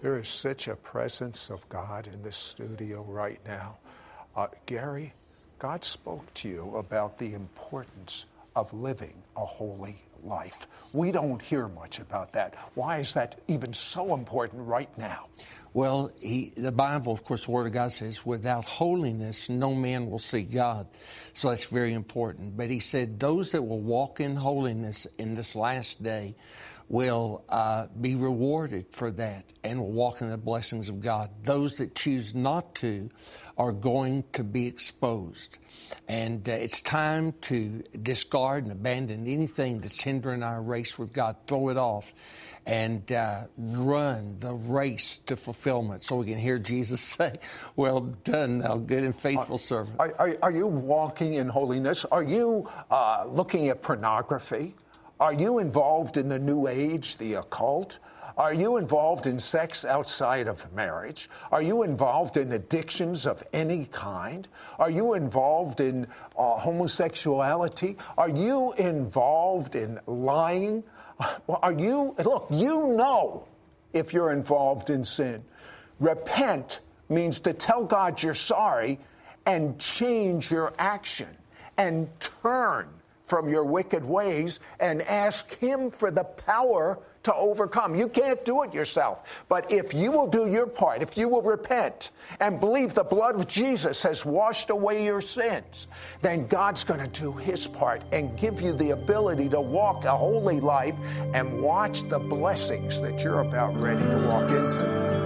There is such a presence of God in this studio right now. Gary, God spoke to you about the importance of living a holy life. We don't hear much about that. Why is that even so important right now? Well, the Bible, of course, the Word of God says, without holiness, no man will see God. So that's very important. But he said, those that will walk in holiness in this last day will be rewarded for that and will walk in the blessings of God. Those that choose not to are going to be exposed. And it's time to discard and abandon anything that's hindering our race with God. Throw it off and run the race to fulfillment, so we can hear Jesus say, well done, thou good and faithful servant. Are you walking in holiness? Are you looking at pornography? Are you involved in the New Age, the occult? Are you involved in sex outside of marriage? Are you involved in addictions of any kind? Are you involved in homosexuality? Are you involved in lying? Look, you know if you're involved in sin. Repent means to tell God you're sorry and change your action and turn from your wicked ways and ask Him for the power to overcome. You can't do it yourself. But if you will do your part, if you will repent and believe the blood of Jesus has washed away your sins, then God's going to do His part and give you the ability to walk a holy life and watch the blessings that you're about ready to walk into.